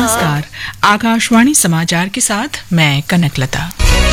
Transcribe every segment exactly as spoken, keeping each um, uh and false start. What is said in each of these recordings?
नमस्कार, आकाशवाणी समाचार के साथ मैं कनकलता।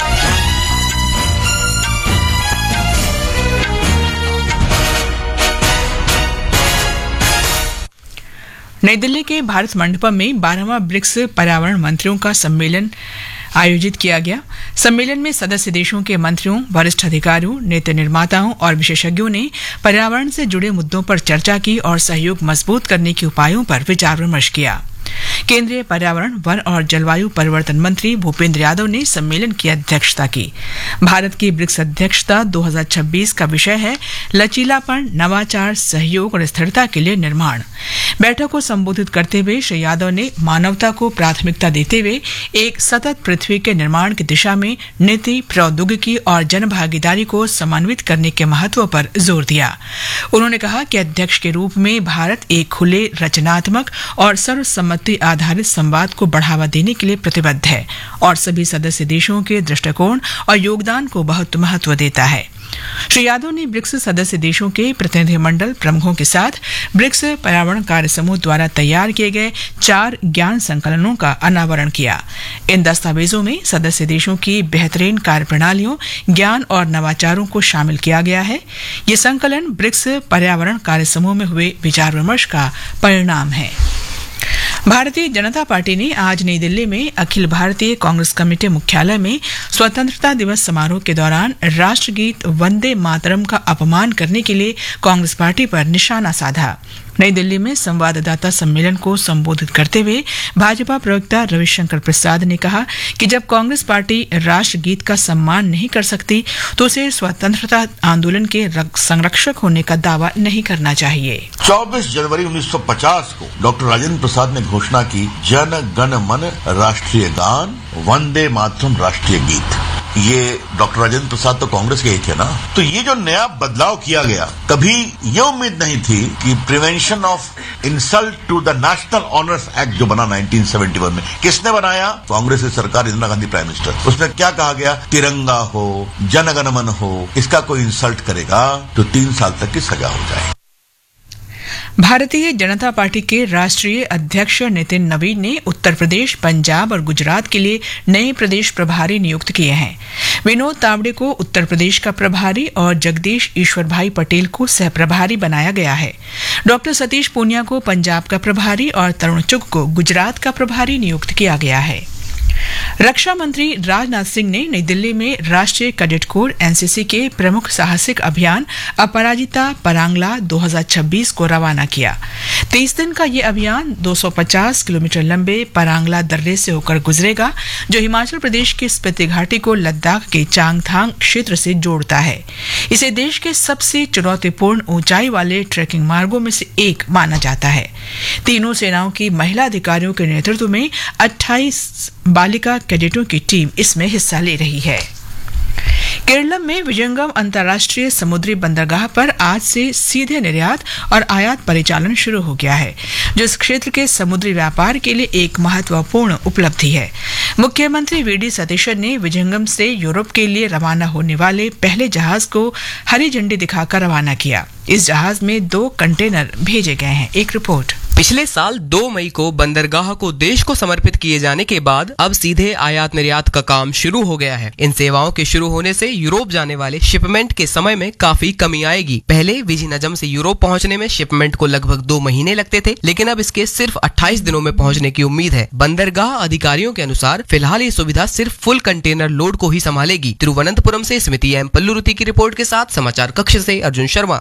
नई दिल्ली के भारत मंडपम में बारहवां ब्रिक्स पर्यावरण मंत्रियों का सम्मेलन आयोजित किया गया। सम्मेलन में सदस्य देशों के मंत्रियों, वरिष्ठ अधिकारियों, नीति निर्माताओं और विशेषज्ञों ने पर्यावरण से जुड़े मुद्दों पर चर्चा की और सहयोग मजबूत करने के उपायों पर विचार विमर्श किया। केंद्रीय पर्यावरण, वन और जलवायु परिवर्तन मंत्री भूपेंद्र यादव ने सम्मेलन की अध्यक्षता की। भारत की ब्रिक्स अध्यक्षता दो हज़ार छब्बीस का विषय है लचीलापन, नवाचार, सहयोग और स्थिरता के लिए निर्माण। बैठक को संबोधित करते हुए श्री यादव ने मानवता को प्राथमिकता देते हुए एक सतत पृथ्वी के निर्माण की दिशा में नीति, प्रौद्योगिकी और जनभागीदारी को समन्वित करने के महत्व पर जोर दिया। उन्होंने कहा कि अध्यक्ष के रूप में भारत एक खुले, रचनात्मक और सर्वसम्मति आधारित संवाद को बढ़ावा देने के लिए प्रतिबद्ध है और सभी सदस्य देशों के दृष्टिकोण और योगदान को बहुत महत्व देता है। श्री यादव ने ब्रिक्स सदस्य देशों के प्रतिनिधिमंडल प्रमुखों के साथ ब्रिक्स पर्यावरण कार्य समूह द्वारा तैयार किए गए चार ज्ञान संकलनों का अनावरण किया। इन दस्तावेजों में सदस्य देशों की बेहतरीन कार्यप्रणालियों, ज्ञान और नवाचारों को शामिल किया गया है। ये संकलन ब्रिक्स पर्यावरण कार्य समूह में हुए विचार विमर्श का परिणाम है। भारतीय जनता पार्टी ने आज नई दिल्ली में अखिल भारतीय कांग्रेस कमेटी मुख्यालय में स्वतंत्रता दिवस समारोह के दौरान राष्ट्रगीत वंदे मातरम का अपमान करने के लिए कांग्रेस पार्टी पर निशाना साधा। नई दिल्ली में संवाददाता सम्मेलन को संबोधित करते हुए भाजपा प्रवक्ता रविशंकर प्रसाद ने कहा कि जब कांग्रेस पार्टी राष्ट्रगीत का सम्मान नहीं कर सकती तो उसे स्वतंत्रता आंदोलन के संरक्षक होने का दावा नहीं करना चाहिए। चौबीस जनवरी उन्नीस सौ पचास को डॉक्टर राजेंद्र प्रसाद ने घोषणा की, जन गण मन राष्ट्रीय गान, वंदे मातरम राष्ट्रीय गीत। ये डॉक्टर राजेंद्र प्रसाद तो कांग्रेस के ही थे ना। तो ये जो नया बदलाव किया गया, कभी ये उम्मीद नहीं थी कि prevention of insult to the national honours act जो बना उन्नीस सौ इकहत्तर में, किसने बनाया? कांग्रेस की सरकार, इंदिरा गांधी प्राइम मिनिस्टर। उसमें क्या कहा गया? तिरंगा हो, जनगण मन हो, इसका कोई इंसल्ट करेगा तो तीन साल तक की सजा हो जाए। भारतीय जनता पार्टी के राष्ट्रीय अध्यक्ष नितिन नवीन ने उत्तर प्रदेश, पंजाब और गुजरात के लिए नए प्रदेश प्रभारी नियुक्त किए हैं। विनोद तावड़े को उत्तर प्रदेश का प्रभारी और जगदीश ईश्वर भाई पटेल को सह प्रभारी बनाया गया है। डॉक्टर सतीश पूनिया को पंजाब का प्रभारी और तरुण चुग को गुजरात का प्रभारी नियुक्त किया गया है। रक्षा मंत्री राजनाथ सिंह ने नई दिल्ली में राष्ट्रीय कैडेट कोर एनसीसी के प्रमुख साहसिक अभियान अपराजिता परांगला दो हज़ार छब्बीस को रवाना किया। तीस दिन का ये अभियान दो सौ पचास किलोमीटर लंबे परांगला दर्रे से होकर गुजरेगा, जो हिमाचल प्रदेश की स्पीति घाटी को लद्दाख के चांगथांग क्षेत्र से जोड़ता है। इसे देश के सबसे चुनौतीपूर्ण ऊंचाई वाले ट्रैकिंग मार्गों में से एक माना जाता है। तीनों सेनाओं की महिला अधिकारियों के नेतृत्व में अट्ठाईस बालिका कैडेटों की टीम इसमें हिस्सा ले रही है। केरलम में विजंगम अंतर्राष्ट्रीय समुद्री बंदरगाह पर आज से सीधे निर्यात और आयात परिचालन शुरू हो गया है, जो इस क्षेत्र के समुद्री व्यापार के लिए एक महत्वपूर्ण उपलब्धि है। मुख्यमंत्री वी डी सतीशन ने विजंगम से यूरोप के लिए रवाना होने वाले पहले जहाज को हरी झंडी दिखाकर रवाना किया। इस जहाज में दो कंटेनर भेजे गए हैं। एक रिपोर्ट। पिछले साल दो मई को बंदरगाह को देश को समर्पित किए जाने के बाद अब सीधे आयात निर्यात का काम शुरू हो गया है। इन सेवाओं के शुरू होने से यूरोप जाने वाले शिपमेंट के समय में काफी कमी आएगी। पहले विजिनजम से यूरोप पहुंचने में शिपमेंट को लगभग दो महीने लगते थे, लेकिन अब इसके सिर्फ अट्ठाईस दिनों में पहुंचने की उम्मीद है। बंदरगाह अधिकारियों के अनुसार फिलहाल ये सुविधा सिर्फ फुल कंटेनर लोड को ही संभालेगी। तिरुवनंतपुरम से स्मृति एम पल्लुरुति की रिपोर्ट के साथ समाचार कक्ष से अर्जुन शर्मा।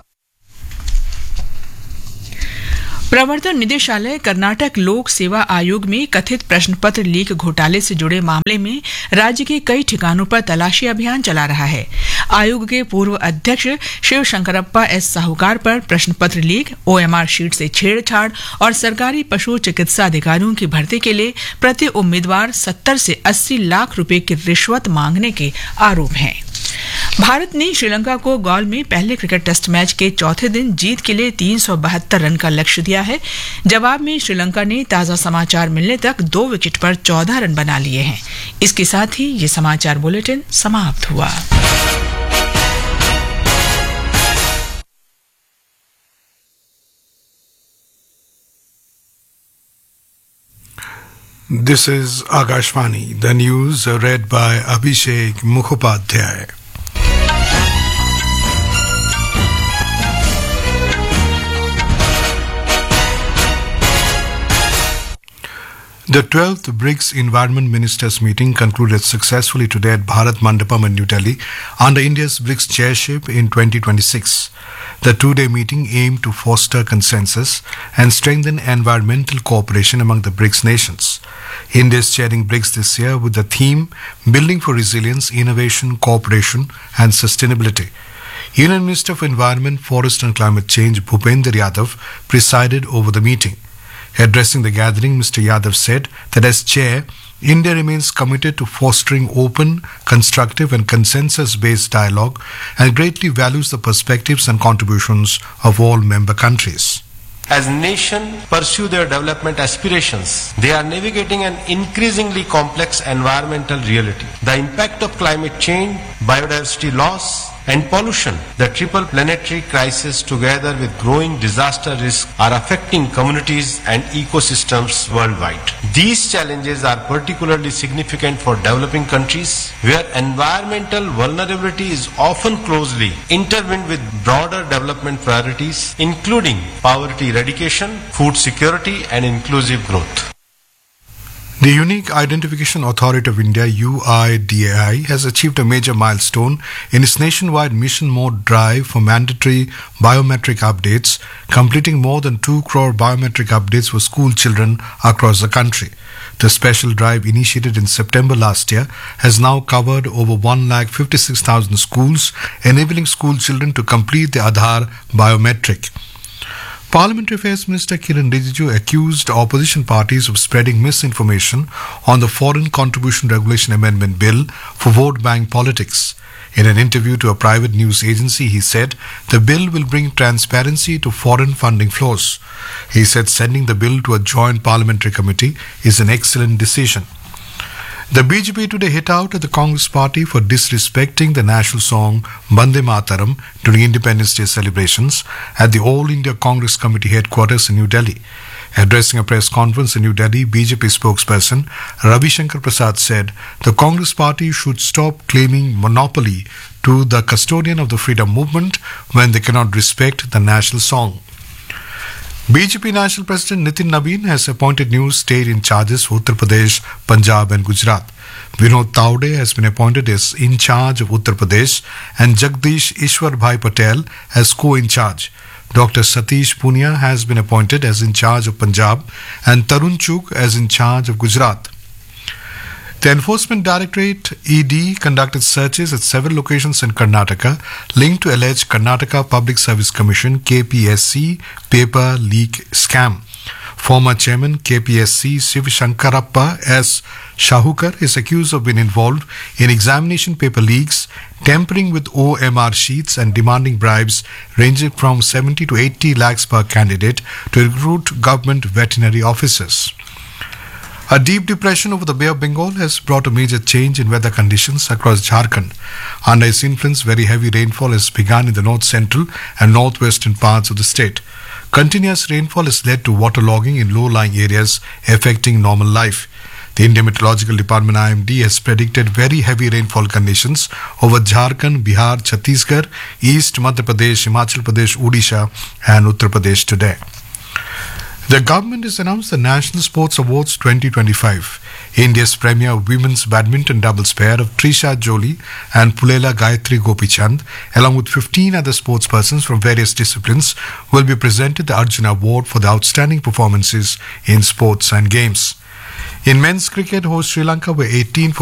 प्रवर्तन निदेशालय कर्नाटक लोक सेवा आयोग में कथित प्रश्न पत्र लीक घोटाले से जुड़े मामले में राज्य के कई ठिकानों पर तलाशी अभियान चला रहा है। आयोग के पूर्व अध्यक्ष शिव शंकरप्पा एस साहूकार पर प्रश्न पत्र लीक, ओएमआर शीट से छेड़छाड़ और सरकारी पशु चिकित्सा अधिकारियों की भर्ती के लिए प्रति उम्मीदवार सत्तर से अस्सी लाख रुपए की रिश्वत मांगने के आरोप हैं। भारत ने श्रीलंका को गॉल में पहले क्रिकेट टेस्ट मैच के चौथे दिन जीत के लिए तीन सौ बहत्तर रन का लक्ष्य दिया है। जवाब में श्रीलंका ने ताजा समाचार मिलने तक दो विकेट पर चौदह रन बना लिए हैं। इसके साथ ही ये समाचार बुलेटिन समाप्त हुआ। This is Akashvani, the news read by Abhishek Mukhopadhyay. The twelfth BRICS Environment Ministers meeting concluded successfully today at Bharat Mandapam in New Delhi under India's BRICS chairship in twenty twenty-six. The two-day meeting aimed to foster consensus and strengthen environmental cooperation among the BRICS nations. India is chairing BRICS this year with the theme Building for Resilience, Innovation, Cooperation and Sustainability. Union Minister for Environment, Forest and Climate Change Bhupender Yadav presided over the meeting. Addressing the gathering, Mister Yadav said that as chair, India remains committed to fostering open, constructive and consensus-based dialogue and greatly values the perspectives and contributions of all member countries. As nations pursue their development aspirations, they are navigating an increasingly complex environmental reality. The impact of climate change, biodiversity loss, and pollution, the triple planetary crisis together with growing disaster risk are affecting communities and ecosystems worldwide. These challenges are particularly significant for developing countries where environmental vulnerability is often closely intertwined with broader development priorities including poverty eradication, food security and inclusive growth. The Unique Identification Authority of India, U I D A I, has achieved a major milestone in its nationwide mission mode drive for mandatory biometric updates, completing more than two crore biometric updates for school children across the country. The special drive, initiated in September last year, has now covered over one lakh fifty-six thousand schools, enabling school children to complete the Aadhaar biometric. Parliamentary Affairs Minister Kiran Rijiju accused opposition parties of spreading misinformation on the Foreign Contribution Regulation Amendment Bill for vote bank politics. In an interview to a private news agency, he said the bill will bring transparency to foreign funding flows. He said sending the bill to a joint parliamentary committee is an excellent decision. The B J P today hit out at the Congress party for disrespecting the national song Vande Mataram during Independence Day celebrations at the All India Congress Committee headquarters in New Delhi. Addressing a press conference in New Delhi, B J P spokesperson Ravi Shankar Prasad said the Congress party should stop claiming monopoly to the custodian of the freedom movement when they cannot respect the national song. B J P National President Nitin Nabin has appointed new state in charges for Uttar Pradesh, Punjab and Gujarat. Vinod Taude has been appointed as in charge of Uttar Pradesh and Jagdish Ishwar Bhai Patel as co-in charge. Doctor Satish Punia has been appointed as in charge of Punjab and Tarun Chugh as in charge of Gujarat. The Enforcement Directorate E D conducted searches at several locations in Karnataka linked to alleged Karnataka Public Service Commission K P S C paper leak scam. Former chairman K P S C Shiv Shankarappa S. Shahukar is accused of being involved in examination paper leaks, tampering with O M R sheets and demanding bribes ranging from seventy to eighty lakhs per candidate to recruit government veterinary officers. A deep depression over the Bay of Bengal has brought a major change in weather conditions across Jharkhand. Under its influence, very heavy rainfall has begun in the north-central and northwestern parts of the state. Continuous rainfall has led to waterlogging in low-lying areas, affecting normal life. The Indian Meteorological Department I M D has predicted very heavy rainfall conditions over Jharkhand, Bihar, Chhattisgarh, East Madhya Pradesh, Himachal Pradesh, Odisha and Uttar Pradesh today. The government has announced the National Sports Awards twenty twenty-five. India's premier women's badminton doubles pair of Trisha Jolie and Pulela Gayatri Gopichand, along with fifteen other sportspersons from various disciplines, will be presented the Arjuna Award for the outstanding performances in sports and games. In men's cricket, host Sri Lanka were eighteen for